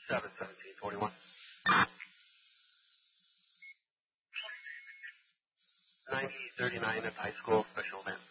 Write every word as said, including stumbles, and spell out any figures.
seven seventeen forty-one. ninety thirty-nine at high school, special event.